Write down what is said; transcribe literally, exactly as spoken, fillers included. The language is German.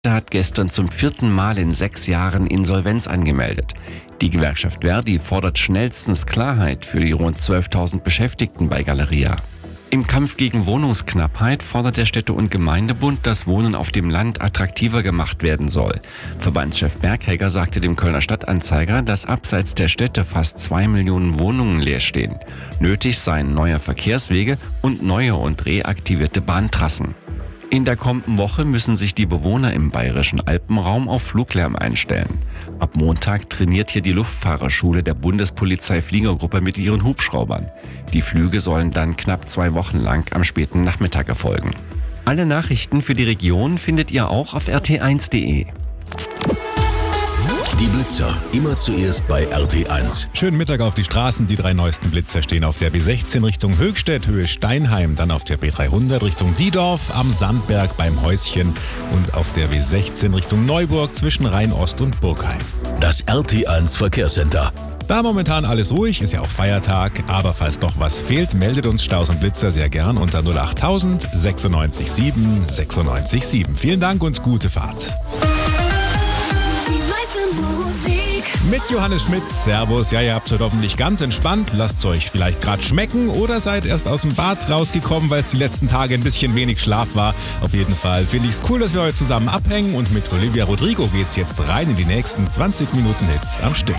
Er hat gestern zum vierten Mal in sechs Jahren Insolvenz angemeldet. Die Gewerkschaft Verdi fordert schnellstens Klarheit für die rund zwölftausend Beschäftigten bei Galeria. Im Kampf gegen Wohnungsknappheit fordert der Städte- und Gemeindebund, dass Wohnen auf dem Land attraktiver gemacht werden soll. Verbandschef Berghegger sagte dem Kölner Stadtanzeiger, dass abseits der Städte fast zwei Millionen Wohnungen leer stehen. Nötig seien neue Verkehrswege und neue und reaktivierte Bahntrassen. In der kommenden Woche müssen sich die Bewohner im bayerischen Alpenraum auf Fluglärm einstellen. Ab Montag trainiert hier die Luftfahrerschule der Bundespolizei Fliegergruppe mit ihren Hubschraubern. Die Flüge sollen dann knapp zwei Wochen lang am späten Nachmittag erfolgen. Alle Nachrichten für die Region findet ihr auch auf r t eins punkt d e. Die Blitzer, immer zuerst bei R T eins. Schönen Mittag auf die Straßen. Die drei neuesten Blitzer stehen auf der B sechzehn Richtung Höchstädt, Höhe Steinheim, dann auf der B dreihundert Richtung Diedorf, am Sandberg beim Häuschen und auf der B sechzehn Richtung Neuburg zwischen Rhein-Ost und Burgheim. Das R T eins Verkehrscenter. Da momentan alles ruhig, ist ja auch Feiertag, aber falls doch was fehlt, meldet uns Staus und Blitzer sehr gern unter null acht tausend sechsundneunzig sieben sechsundneunzig sieben. Vielen Dank und gute Fahrt. Mit Johannes Schmitz. Servus. Ja, ihr habt es heute hoffentlich ganz entspannt. Lasst es euch vielleicht gerade schmecken oder seid erst aus dem Bad rausgekommen, weil es die letzten Tage ein bisschen wenig Schlaf war. Auf jeden Fall finde ich es cool, dass wir heute zusammen abhängen und mit Olivia Rodrigo geht's jetzt rein in die nächsten zwanzig Minuten Hits am Stück.